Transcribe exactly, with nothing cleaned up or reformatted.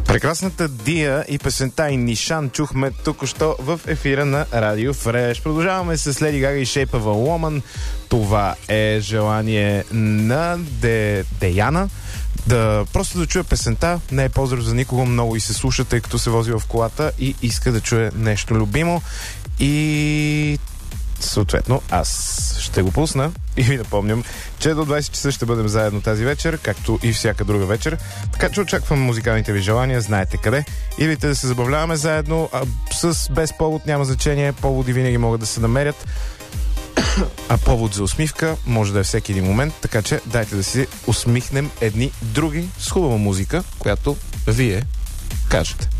Прекрасната Дия и песента и Нишан чухме току-що в ефира на Радио Фреш. Продължаваме с Леди Гага и Shape of a Woman. Това е желание на Де... Деяна да просто да чуе песента. Не е поздрав за никого, много и се слуша, тъй като се вози в колата и иска да чуе нещо любимо. И съответно аз ще го пусна и ви напомням, че до двайсет часа ще бъдем заедно тази вечер, както и всяка друга вечер. Така че очаквам музикалните ви желания, знаете къде. Идвайте да се забавляваме заедно, а с без повод няма значение, поводи винаги могат да се намерят. А повод за усмивка може да е всеки един момент, така че дайте да си усмихнем едни други с хубава музика, която вие кажете.